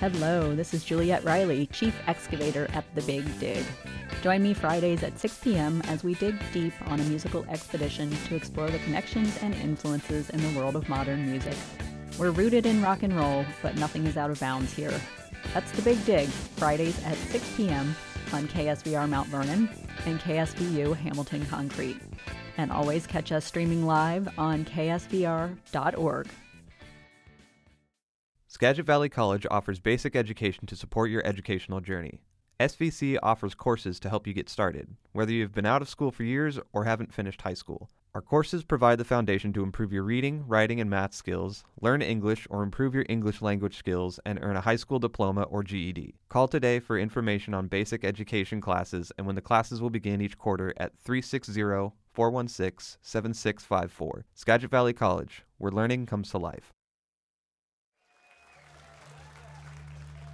Hello, this is Juliette Riley, Chief Excavator at The Big Dig. Join me Fridays at 6 p.m. as we dig deep on a musical expedition to explore the connections and influences in the world of modern music. We're rooted in rock and roll, but nothing is out of bounds here. That's The Big Dig, Fridays at 6 p.m. on KSVR Mount Vernon and KSVU Hamilton Concrete. And always catch us streaming live on ksvr.org. Skagit Valley College offers basic education to support your educational journey. SVC offers courses to help you get started, whether you've been out of school for years or haven't finished high school. Our courses provide the foundation to improve your reading, writing, and math skills, learn English or improve your English language skills, and earn a high school diploma or GED. Call today for information on basic education classes and when the classes will begin each quarter at 360-416-7654. Skagit Valley College, where learning comes to life.